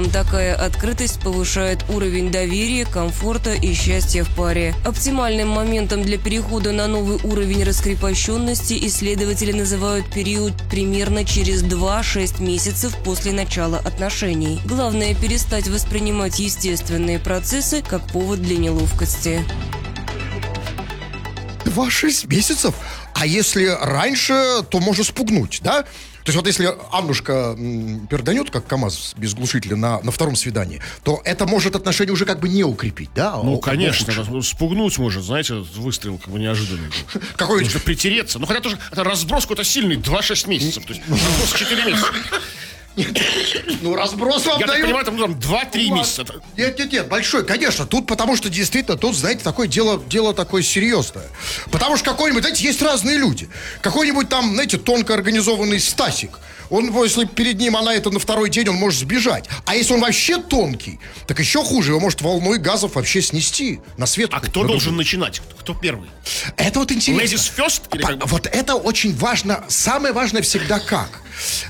женщинам такая открытость повышает уровень доверия, комфорта и счастья в паре. Оптимальным моментом для перехода на новый уровень раскрепощенности исследователи называют период примерно через 2-6 месяцев после начала отношений. Главное – перестать воспринимать естественные процессы как повод для неловкости. 2-6 месяцев? А если раньше, то можно спугнуть, да? То есть вот если Аннушка перданет, как КамАЗ без глушителя на втором свидании, то это может отношения уже как бы не укрепить, да? Ну, конечно, спугнуть может, знаете, выстрел как бы неожиданный. Какой? Нужно притереться. Ну, хотя тоже это разброс какой-то сильный, 2-6 месяцев. То есть разброс 4 месяца. Ну, разброс вам Я так дают. понимаю, там 2-3 месяца. Нет, большой, конечно. Тут, потому что действительно, тут, знаете, такое дело такое серьезное. Потому что какой-нибудь, знаете, есть разные люди. Какой-нибудь там, знаете, тонко организованный Стасик. Он, если перед ним она это на второй день, он может сбежать. А если он вообще тонкий, так еще хуже, его может волной газов вообще снести на свет. А кто должен начинать? Кто первый? Это вот интересно. Ladies first? Или как бы? Вот это очень важно. Самое важное всегда как.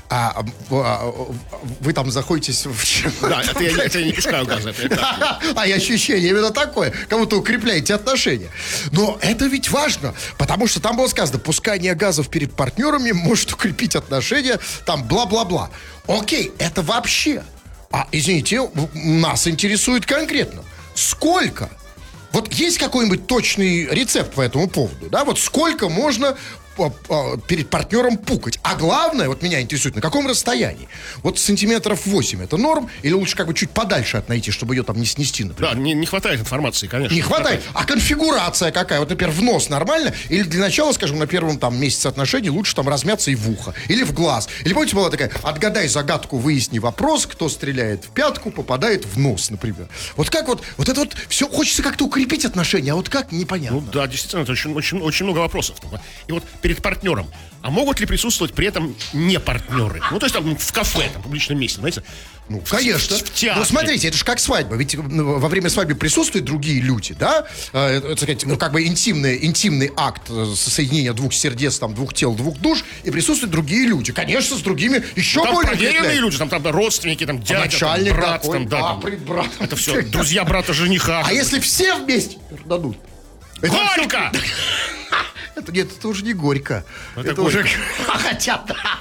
Вы там заходитесь в... Да, это я не пускаю газа. А ощущение именно такое. Кому-то укрепляете отношения. Но это ведь важно. Потому что там было сказано, пускание газов перед партнерами может укрепить отношения. Там бла-бла-бла. Окей, это вообще. Извините, нас интересует конкретно. Сколько? Вот есть какой-нибудь точный рецепт по этому поводу? Да? Вот сколько можно перед партнером пукать? А главное, вот меня интересует, на каком расстоянии? Вот сантиметров 8 это норм? Или лучше как бы чуть подальше отойти, чтобы ее там не снести, например? Да, не хватает информации, конечно. Не хватает. А конфигурация какая? Вот, например, в нос нормально? Или для начала, скажем, на первом там месяце отношений лучше там размяться и в ухо? Или в глаз? Или, помните, была такая, отгадай загадку, выясни вопрос, кто стреляет в пятку, попадает в нос, например. Вот как вот это вот все хочется как-то укрепить отношения, а вот как, непонятно. Ну да, действительно, это очень много вопросов. И вот перед партнером. А могут ли присутствовать при этом не партнеры? Ну, то есть там в кафе, там, в публичном месте, знаете? Ну, конечно. В театре. Ну, смотрите, это же как свадьба. Ведь во время свадьбы присутствуют другие люди, да? Это, сказать, ну, как бы интимный акт соединения двух сердец, там, двух тел, двух душ, и присутствуют другие люди. Конечно, с другими еще там более проверенные люди, там родственники, там дядя, начальник там, брат, такой, там, да, там, предбрат. это все друзья брата жениха. А если все вместе дадут? Горько! Нет, это уже не горько. Это уже... Хотя, да.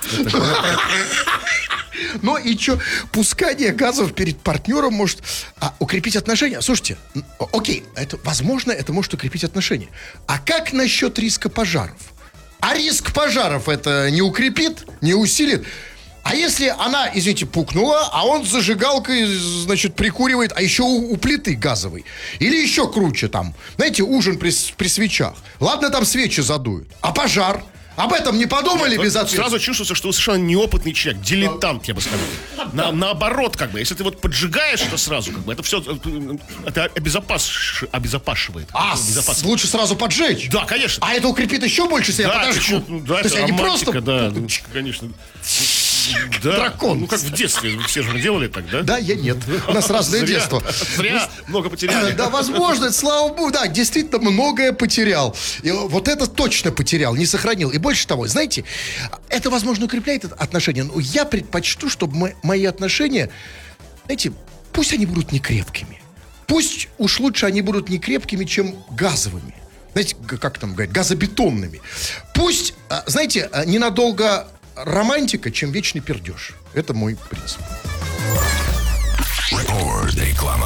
Но и что? Пускание газов перед партнером может укрепить отношения. Слушайте, окей, возможно, это может укрепить отношения. А как насчет риска пожаров? А риск пожаров это не укрепит, не усилит? А если она, извините, пукнула, а он зажигалкой, значит, прикуривает, а еще у плиты газовой? Или еще круче там, знаете, ужин при свечах. Ладно, там свечи задуют. А пожар? Об этом не подумали без ответа? Сразу чувствуется, что вы совершенно неопытный человек, дилетант, я бы сказал. Наоборот, как бы, если ты вот поджигаешь это сразу, как бы, это все, это обезопашивает. Лучше сразу поджечь? Да, конечно. А это укрепит еще больше себя? Да, то есть они просто... Да, конечно. Да. Дракон. Ну, как в детстве, все же делали так, да? Да, я нет. У нас разное детство. Зря много потеряли. Да, возможно, слава богу, да, действительно многое потерял. И вот это точно потерял, не сохранил. И больше того, знаете, это, возможно, укрепляет отношения. Но я предпочту, чтобы мои отношения, знаете, пусть они будут не крепкими. Пусть уж лучше они будут не крепкими, чем газовыми. Знаете, как там говорят, газобетонными. Пусть, знаете, ненадолго романтика, чем вечный пердеж. Это мой принцип. Реклама.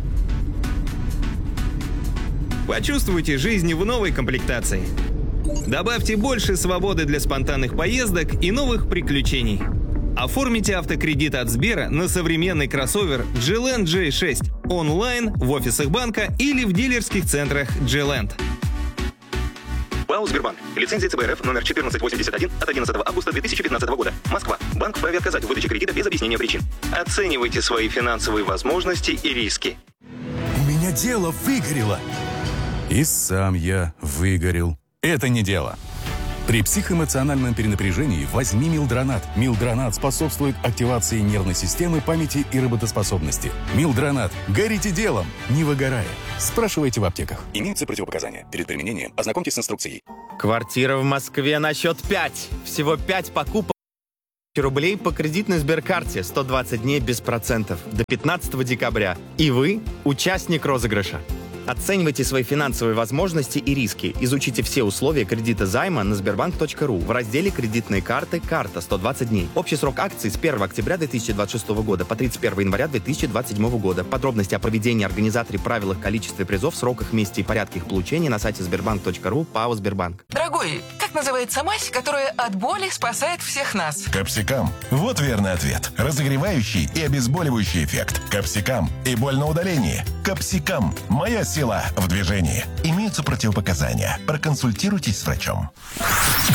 Почувствуйте жизнь в новой комплектации. Добавьте больше свободы для спонтанных поездок и новых приключений. Оформите автокредит от Сбера на современный кроссовер G-Land J6 онлайн, в офисах банка или в дилерских центрах G-Land. ПАО «Сбербанк». Лицензия ЦБ РФ номер 1481 от 11 августа 2015 года. Москва. Банк вправе отказать в выдаче кредита без объяснения причин. Оценивайте свои финансовые возможности и риски. У меня дело выгорело. И сам я выгорел. Это не дело. При психоэмоциональном перенапряжении возьми Милдронат. Милдронат способствует активации нервной системы, памяти и работоспособности. Милдронат. Горите делом, не выгорая. Спрашивайте в аптеках. Имеются противопоказания. Перед применением ознакомьтесь с инструкцией. Квартира в Москве на счет 5. Всего 5 покупок. рублей по кредитной Сберкарте 120 дней без процентов до 15 декабря. И вы участник розыгрыша. Оценивайте свои финансовые возможности и риски. Изучите все условия кредита займа на sberbank.ru в разделе «Кредитные карты. Карта. 120 дней». Общий срок акции с 1 октября 2026 года по 31 января 2027 года. Подробности о проведении, организаторе, правилах, количестве призов, сроках, месте и порядке их получения на сайте sberbank.ru ПАО «Сбербанк». Дорогой, как называется мазь, которая от боли спасает всех нас? Капсикам. Вот верный ответ. Разогревающий и обезболивающий эффект. Капсикам. И боль на удалении. Капсикам. Моя сила в движении. Имеются противопоказания. Проконсультируйтесь с врачом.